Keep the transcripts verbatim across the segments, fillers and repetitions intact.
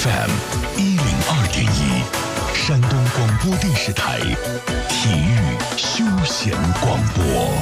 F M 一零二点一，山东广播电视台体育休闲广播。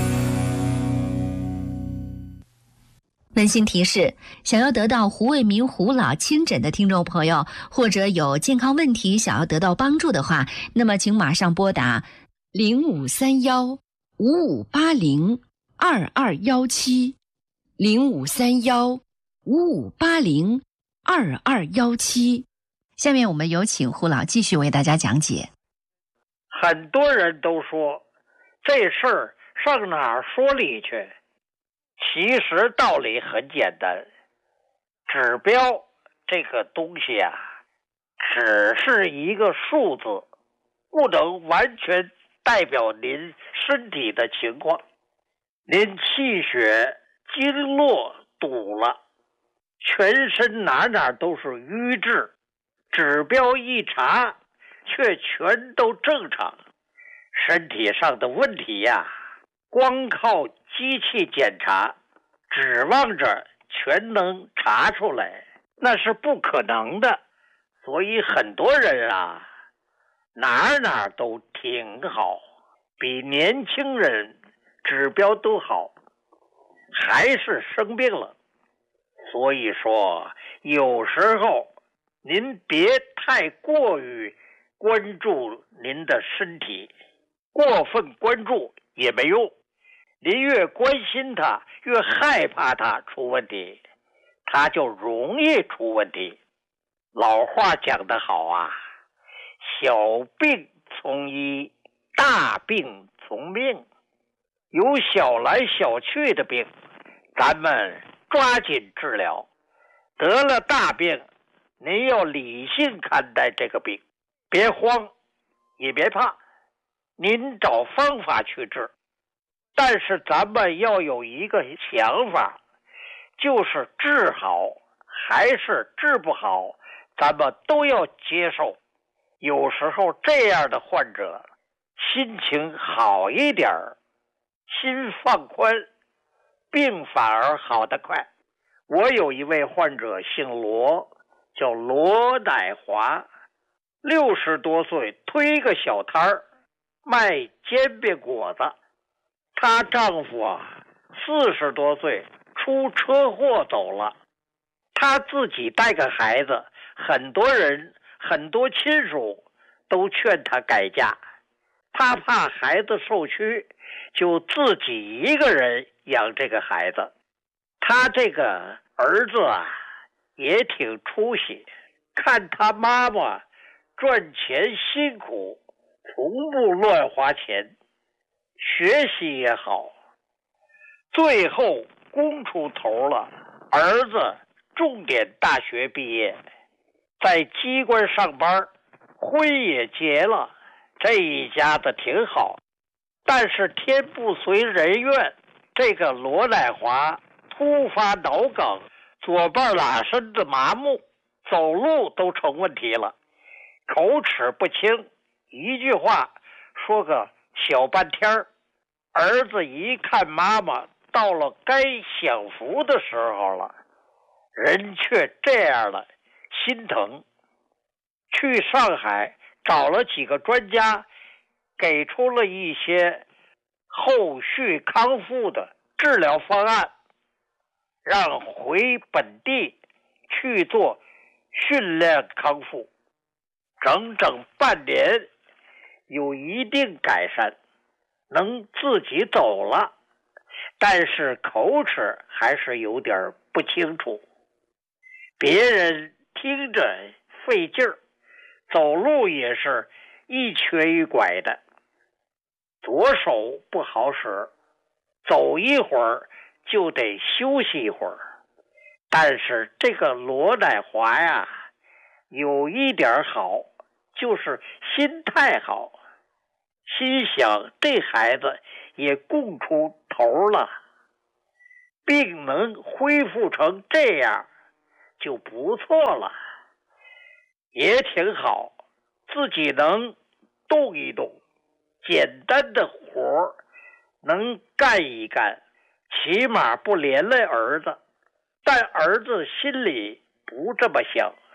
温馨提示：想要得到胡卫民胡老亲诊的听众朋友，或者有健康问题想要得到帮助的话，那么请马上拨打零五三幺五五八零二二幺七零五三幺五五八零二二幺七。下面我们有请胡老继续为大家讲解。 很多人都说这事儿上哪儿说理去？其实道理很简单，指标这个东西啊，只是一个数字，不能完全代表您身体的情况。您气血经络堵了，全身哪哪都是瘀滞，指标一查却全都正常。身体上的问题呀，光靠机器检查指望着全能查出来，那是不可能的。所以很多人啊，哪哪都挺好，比年轻人指标都好，还是生病了。所以说有时候您别太过于关注您的身体，过分关注也没用。您越关心他，越害怕他出问题，他就容易出问题。老话讲得好啊，小病从医，大病从命。有小来小去的病，咱们抓紧治疗。得了大病，您要理性看待这个病，别慌，也别怕，您找方法去治。但是咱们要有一个想法，就是治好还是治不好，咱们都要接受。有时候这样的患者心情好一点，心放宽，病反而好得快。我有一位患者姓罗，叫罗乃华，六十多岁，推个小摊儿卖煎饼果子。她丈夫啊，四十多岁出车祸走了，她自己带个孩子，很多人很多亲属都劝她改嫁，她怕孩子受屈，就自己一个人养这个孩子。她这个儿子啊也挺出息，看他妈妈赚钱辛苦，从不乱花钱，学习也好，最后供出头了。儿子重点大学毕业，在机关上班，婚也结了，这一家子挺好。但是天不随人愿，这个罗乃华突发脑梗，左半拉身子麻木，走路都成问题了，口齿不清，一句话说个小半天。儿子一看妈妈到了该享福的时候了，人却这样了，心疼。去上海找了几个专家，给出了一些后续康复的治疗方案，让回本地去做训练康复。整整半年有一定改善，能自己走了，但是口齿还是有点不清楚，别人听着费劲儿，走路也是一瘸一拐的，左手不好使，走一会儿就得休息一会儿。但是这个罗乃华呀，有一点好，就是心态好，心想这孩子也供出头了，病能恢复成这样就不错了，也挺好，自己能动一动，简单的活能干一干，起码不连累儿子。但儿子心里不这么想，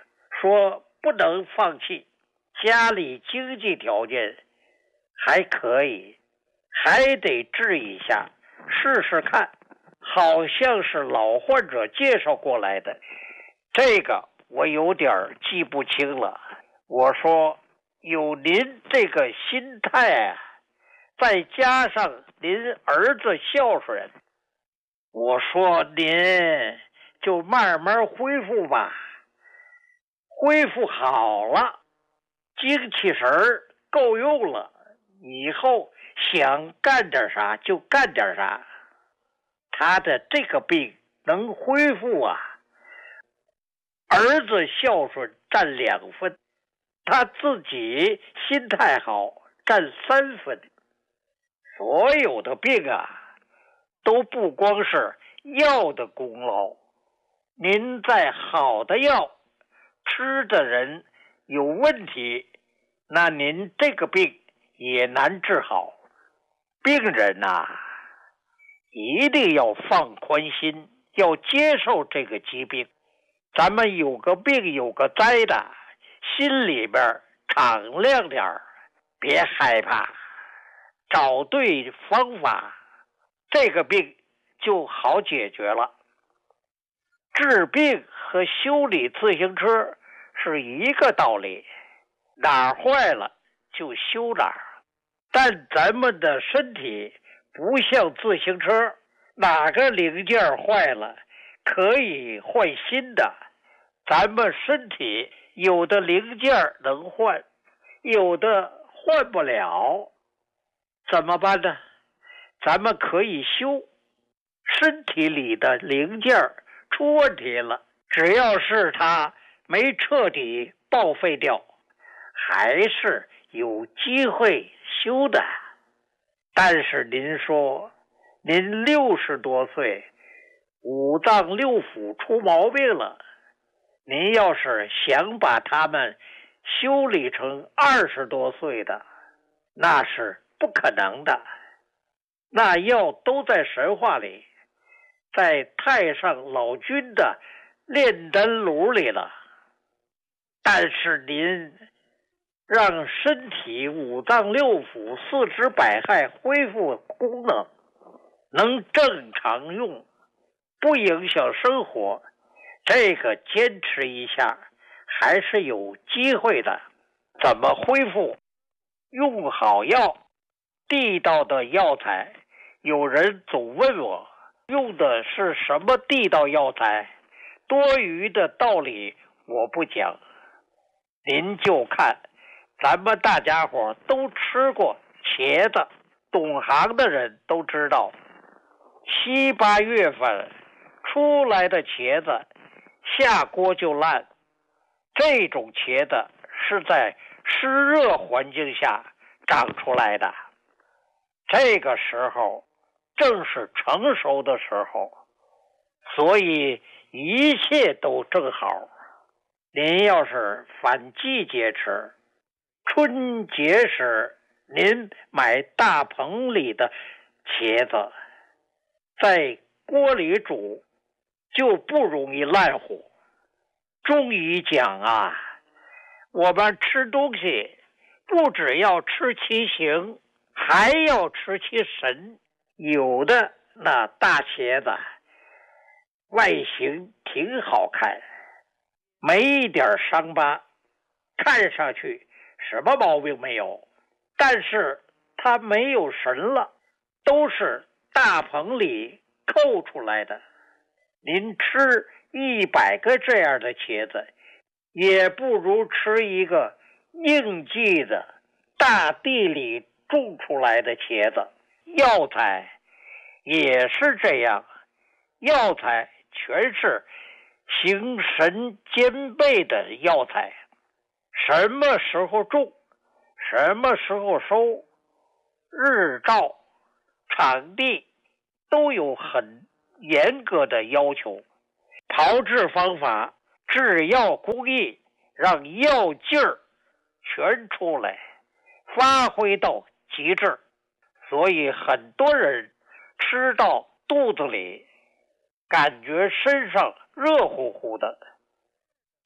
说不能放弃，家里经济条件还可以，还得治一下，试试看。好像是老患者介绍过来的，这个我有点记不清了。我说有您这个心态啊，再加上您儿子孝顺，我说您就慢慢恢复吧，恢复好了，精气神儿够用了，以后想干点啥就干点啥。他的这个病能恢复啊，儿子孝顺占两分，他自己心态好占三分。所有的病啊，都不光是药的功劳，您在好的药吃的人有问题，那您这个病也难治好。病人呐、啊一定要放宽心，要接受这个疾病。咱们有个病有个灾的，心里边敞亮点儿，别害怕，找对方法，这个病就好解决了。治病和修理自行车是一个道理，哪儿坏了就修哪儿。但咱们的身体不像自行车，哪个零件坏了可以换新的。咱们身体有的零件能换，有的换不了，怎么办呢？咱们可以修。身体里的零件出问题了，只要是它没彻底报废掉，还是有机会修的。但是您说您六十多岁，五脏六腑出毛病了，您要是想把他们修理成二十多岁的，那是不可能的。那药都在神话里，在太上老君的炼丹炉里了。但是您让身体五脏六腑四肢百骸恢复功能，能正常用，不影响生活，这个坚持一下还是有机会的。怎么恢复？用好药，地道的药材。有人总问我用的是什么地道药材，多余的道理我不讲，您就看咱们大家伙都吃过茄子，懂行的人都知道，七八月份出来的茄子下锅就烂，这种茄子是在湿热环境下长出来的，这个时候正是成熟的时候，所以一切都正好。您要是反季节吃，春节时您买大棚里的茄子，在锅里煮就不容易烂乎。中医讲啊，我们吃东西不只要吃其形，还要吃其神。有的那大茄子外形挺好看，没一点伤疤，看上去什么毛病没有，但是它没有神了，都是大棚里扣出来的。您吃一百个这样的茄子，也不如吃一个应季的大地里种出来的茄子。药材也是这样，药材全是形神兼备的药材，什么时候种，什么时候收，日照、场地都有很严格的要求。炮制方法、制药工艺，让药劲儿全出来，发挥到极致。所以很多人吃到肚子里，感觉身上热乎乎的。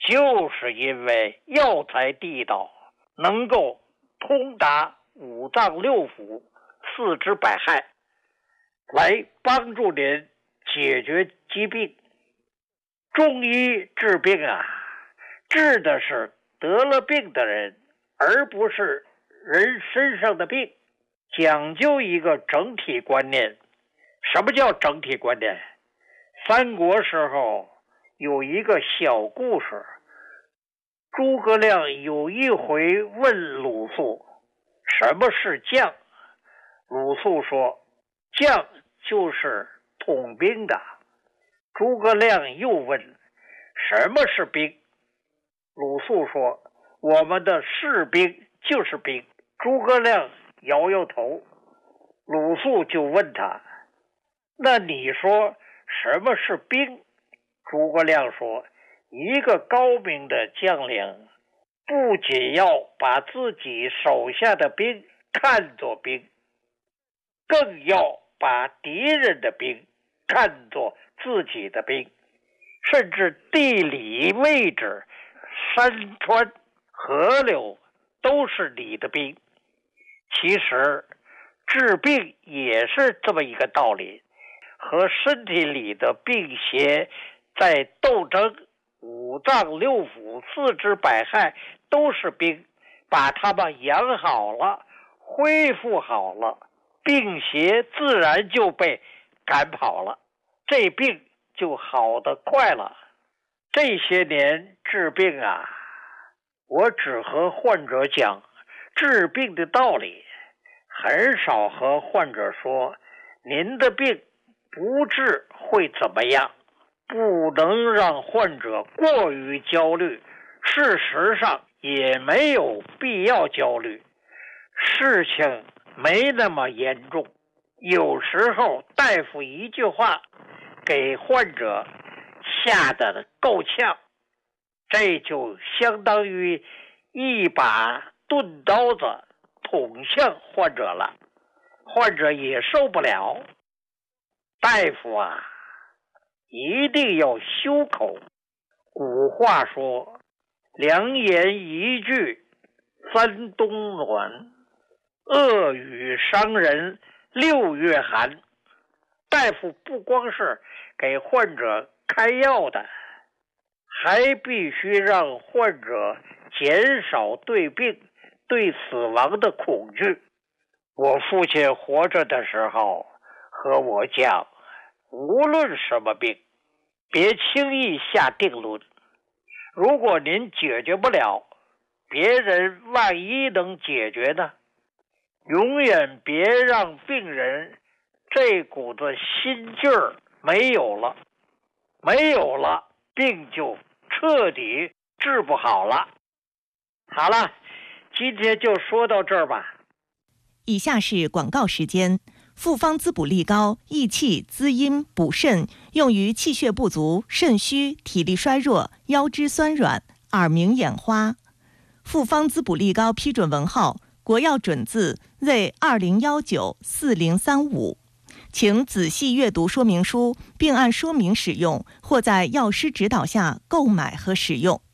就是因为药材地道，能够通达五脏六腑、四肢百骸，来帮助您解决疾病。中医治病啊，治的是得了病的人，而不是人身上的病，讲究一个整体观念。什么叫整体观念？三国时候有一个小故事，诸葛亮有一回问鲁肃什么是将，鲁肃说将就是统兵的。诸葛亮又问什么是兵，鲁肃说我们的士兵就是兵。诸葛亮摇摇头，鲁肃就问他，那你说什么是兵？诸葛亮说，一个高明的将领不仅要把自己手下的兵看作兵，更要把敌人的兵看作自己的兵，甚至地理位置、山川、河流都是你的兵。其实治病也是这么一个道理，和身体里的病邪在斗争，五脏六腑、四肢百骸都是兵，把它们养好了，恢复好了，病邪自然就被赶跑了，这病就好得快了。这些年治病啊，我只和患者讲治病的道理，很少和患者说您的病不治会怎么样。不能让患者过于焦虑，事实上也没有必要焦虑，事情没那么严重。有时候大夫一句话给患者吓得够呛，这就相当于一把钝刀子捅向患者了，患者也受不了。大夫啊，一定要修口。古话说，良言一句三冬暖，恶语伤人六月寒。大夫不光是给患者开药的，还必须让患者减少对病、对死亡的恐惧。我父亲活着的时候和我讲，无论什么病，别轻易下定论。如果您解决不了，别人万一能解决呢？永远别让病人这股子心劲儿没有了，没有了，病就彻底治不好了。好了，今天就说到这儿吧。 以下是广告时间。复方滋补力高，益气滋阴补肾，用于气血不足、肾虚、体力衰弱、腰肢酸软、耳鸣眼花。复方滋补力高批准文号：国药准字 Z 二零一九四零三五。请仔细阅读说明书，并按说明使用，或在药师指导下购买和使用。